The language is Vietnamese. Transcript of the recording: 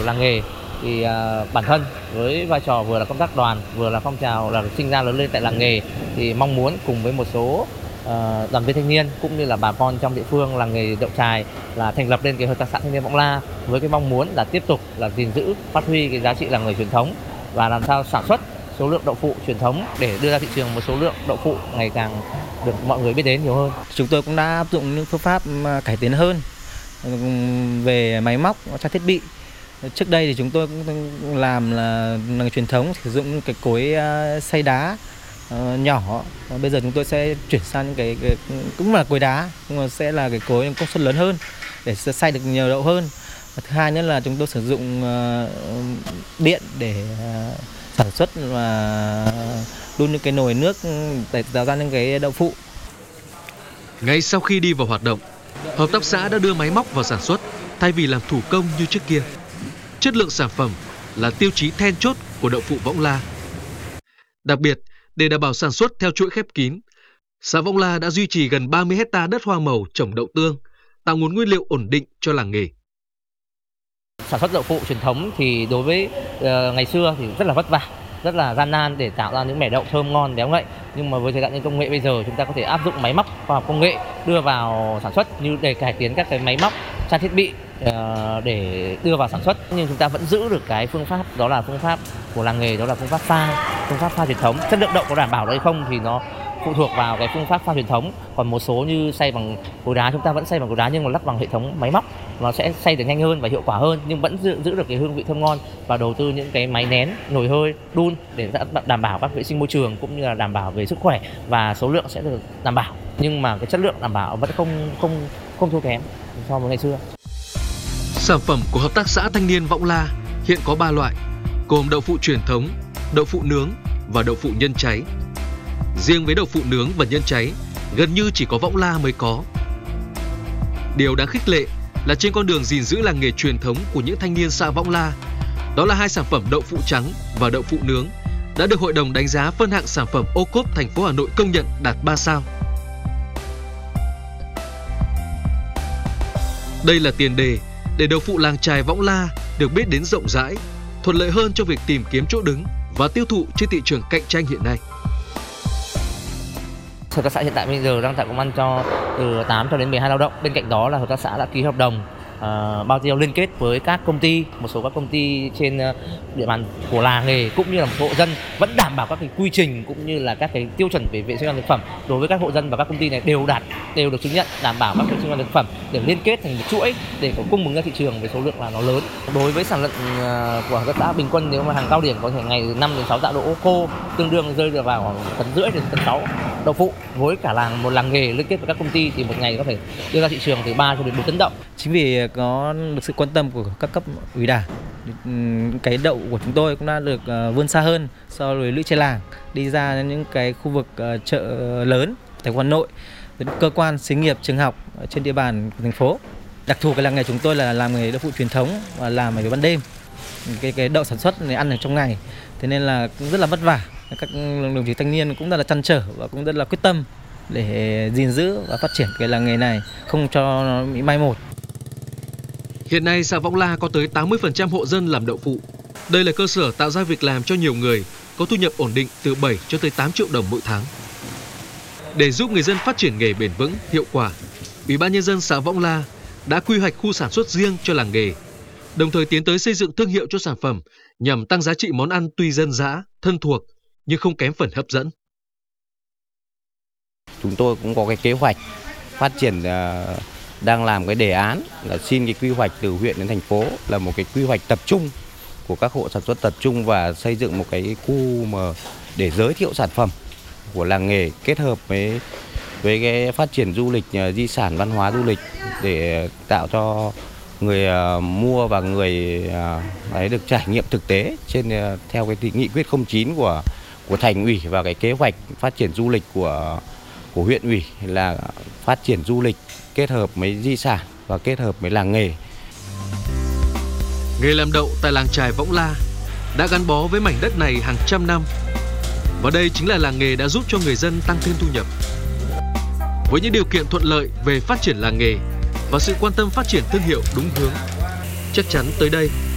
làng nghề thì bản thân với vai trò vừa là công tác đoàn, vừa là phong trào là sinh ra lớn lên tại làng nghề, thì mong muốn cùng với một số đoàn viên thanh niên cũng như là bà con trong địa phương làng nghề Đậu Trài là thành lập lên cái hợp tác xã thanh niên Võng La với cái mong muốn là tiếp tục là gìn giữ, phát huy cái giá trị làng nghề truyền thống và làm sao sản xuất số lượng đậu phụ truyền thống để đưa ra thị trường một số lượng đậu phụ ngày càng được mọi người biết đến nhiều hơn. Chúng tôi cũng đã áp dụng những phương pháp cải tiến hơn về máy móc, trang thiết bị. Trước đây thì chúng tôi cũng làm là nghề truyền thống, sử dụng cái cối xay đá nhỏ. Bây giờ chúng tôi sẽ chuyển sang những cái cũng là cối đá, nhưng mà sẽ là cái cối công suất lớn hơn để xay được nhiều đậu hơn. Và thứ hai nữa là chúng tôi sử dụng điện để sản xuất và đun những cái nồi nước để tạo ra những cái đậu phụ. Ngay sau khi đi vào hoạt động, hợp tác xã đã đưa máy móc vào sản xuất thay vì làm thủ công như trước kia. Chất lượng sản phẩm là tiêu chí then chốt của đậu phụ Võng La. Đặc biệt, để đảm bảo sản xuất theo chuỗi khép kín, xã Võng La đã duy trì gần 30 hectare đất hoa màu trồng đậu tương, tạo nguồn nguyên liệu ổn định cho làng nghề. Sản xuất đậu phụ truyền thống thì đối với ngày xưa thì rất là vất vả, rất là gian nan để tạo ra những mẻ đậu thơm ngon béo ngậy. Nhưng mà với thời đại nhân công nghệ bây giờ, chúng ta có thể áp dụng máy móc khoa học công nghệ đưa vào sản xuất, như để cải tiến các cái máy móc, trang thiết bị để đưa vào sản xuất, nhưng chúng ta vẫn giữ được cái phương pháp, đó là phương pháp của làng nghề, đó là phương pháp pha truyền thống. Chất lượng đậu có đảm bảo hay không thì nó phụ thuộc vào cái phương pháp pha truyền thống. Còn một số như xay bằng cối đá, chúng ta vẫn xay bằng cối đá nhưng mà lắp bằng hệ thống máy móc, nó sẽ xay được nhanh hơn và hiệu quả hơn, nhưng vẫn giữ được cái hương vị thơm ngon, và đầu tư những cái máy nén, nồi hơi, đun để đảm bảo các vệ sinh môi trường cũng như là đảm bảo về sức khỏe, và số lượng sẽ được đảm bảo, nhưng mà cái chất lượng đảm bảo vẫn không thua kém so với ngày xưa. Sản phẩm của hợp tác xã thanh niên Võng La hiện có 3 loại, gồm đậu phụ truyền thống, đậu phụ nướng và đậu phụ nhân cháy. Riêng với đậu phụ nướng và nhân cháy, gần như chỉ có Võng La mới có. Điều đáng khích lệ là trên con đường gìn giữ làng nghề truyền thống của những thanh niên xã Võng La, đó là 2 sản phẩm đậu phụ trắng và đậu phụ nướng đã được Hội đồng đánh giá phân hạng sản phẩm ô cốp thành phố Hà Nội công nhận đạt 3 sao. Đây là tiền đề để đậu phụ làng chài Võng La được biết đến rộng rãi, thuận lợi hơn cho việc tìm kiếm chỗ đứng và tiêu thụ trên thị trường cạnh tranh hiện nay. Hợp tác xã hiện tại bây giờ đang tạo công ăn cho từ 8 cho đến 12 lao động. Bên cạnh đó là hợp tác xã đã ký hợp đồng bao tiêu liên kết với các công ty, một số các công ty trên địa bàn của làng nghề cũng như là một số hộ dân, vẫn đảm bảo các cái quy trình cũng như là các cái tiêu chuẩn về vệ sinh an toàn thực phẩm. Đối với các hộ dân và các công ty này đều được chứng nhận đảm bảo các vệ sinh an toàn thực phẩm để liên kết thành một chuỗi để có cung ứng ra thị trường với số lượng là nó lớn. Đối với sản lượng của hợp tác xã bình quân, nếu mà hàng cao điểm có thể ngày 5 đến 6 tạ đậu ô khô, tương đương rơi được vào khoảng tấn rưỡi đến tấn 6 đậu phụ. Với cả một làng nghề liên kết với các công ty thì một ngày có thể đưa ra thị trường từ 3 cho đến 4 tấn đậu. Chính vì có được sự quan tâm của các cấp ủy đảng, cái đậu của chúng tôi cũng đã được vươn xa hơn so với lưỡi tre làng, đi ra những cái khu vực chợ lớn thành phố Hà Nội, cơ quan xí nghiệp, trường học trên địa bàn của thành phố. Đặc thù cái làng nghề chúng tôi là làm nghề đậu phụ truyền thống và làm ở ban đêm. Cái đậu sản xuất này ăn ở trong ngày, thế nên là cũng rất là vất vả. Các đồng chí thanh niên cũng rất là trăn trở và cũng rất là quyết tâm để gìn giữ và phát triển cái làng nghề này, không cho nó bị mai một. Hiện nay xã Võng La có tới 80% hộ dân làm đậu phụ. Đây là cơ sở tạo ra việc làm cho nhiều người, có thu nhập ổn định từ 7 cho tới 8 triệu đồng mỗi tháng. Để giúp người dân phát triển nghề bền vững, hiệu quả, Ủy ban nhân dân xã Võng La đã quy hoạch khu sản xuất riêng cho làng nghề, đồng thời tiến tới xây dựng thương hiệu cho sản phẩm nhằm tăng giá trị món ăn tuy dân dã, thân thuộc nhưng không kém phần hấp dẫn. Chúng tôi cũng có cái kế hoạch phát triển, đang làm cái đề án là xin cái quy hoạch từ huyện đến thành phố, là một cái quy hoạch tập trung của các hộ sản xuất tập trung và xây dựng một cái khu mà để giới thiệu sản phẩm của làng nghề kết hợp với cái phát triển du lịch, di sản văn hóa du lịch để tạo cho người mua và người ấy được trải nghiệm thực tế trên theo cái nghị quyết 09 của thành ủy và cái kế hoạch phát triển du lịch của huyện ủy là phát triển du lịch kết hợp với di sản và kết hợp với làng nghề. Nghề làm đậu tại làng chài Võng La đã gắn bó với mảnh đất này hàng trăm năm, và đây chính là làng nghề đã giúp cho người dân tăng thêm thu nhập. Với những điều kiện thuận lợi về phát triển làng nghề và sự quan tâm phát triển thương hiệu đúng hướng, chắc chắn tới đây